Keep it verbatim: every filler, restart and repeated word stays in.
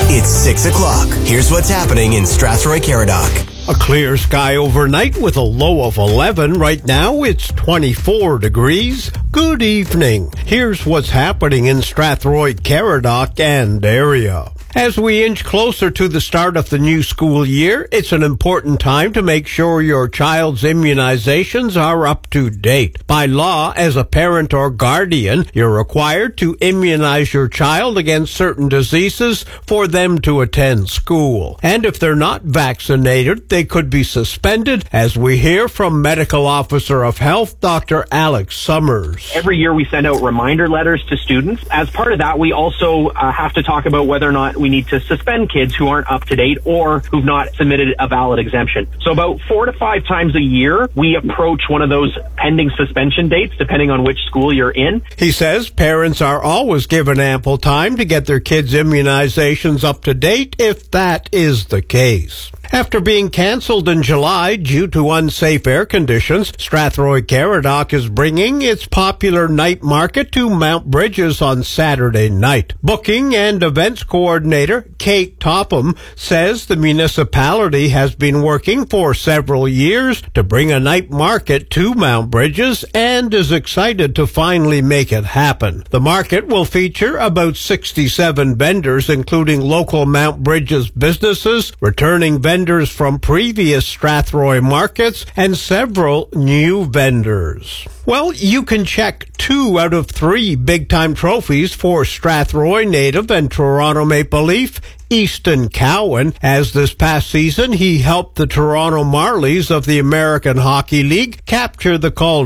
It's six o'clock. Here's what's happening in Strathroy-Caradoc. A clear sky overnight with a low of eleven. Right now, it's twenty-four degrees. Good evening. Here's what's happening in Strathroy-Caradoc and area. As we inch closer to the start of the new school year, it's an important time to make sure your child's immunizations are up to date. By law, as a parent or guardian, you're required to immunize your child against certain diseases for them to attend school. And if they're not vaccinated, they could be suspended, as we hear from Medical Officer of Health, Doctor Alex Summers. Every year we send out reminder letters to students. As part of that, we also uh, have to talk about whether or not we need to suspend kids who aren't up to date or who've not submitted a valid exemption. So about four to five times a year, we approach one of those pending suspension dates, depending on which school you're in. He says parents are always given ample time to get their kids' immunizations up to date if that is the case. After being canceled in July due to unsafe air conditions, Strathroy-Caradoc is bringing its popular night market to Mount Bridges on Saturday night. Booking and events coordinator Kate Topham says the municipality has been working for several years to bring a night market to Mount Bridges and is excited to finally make it happen. The market will feature about sixty-seven vendors, including local Mount Bridges businesses, returning vendors vendors from previous Strathroy markets, and several new vendors. Well, you can check two out of three big-time trophies for Strathroy native and Toronto Maple Leaf, Easton Cowan, as this past season he helped the Toronto Marlies of the American Hockey League capture the Calder